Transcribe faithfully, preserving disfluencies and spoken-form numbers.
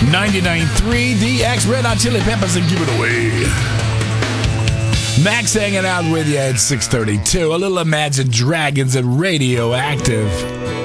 ninety-nine point three D X Red Hot Chili Peppers and Give It Away. Max hanging out with you at six thirty-two. A little Imagine Dragons and Radioactive.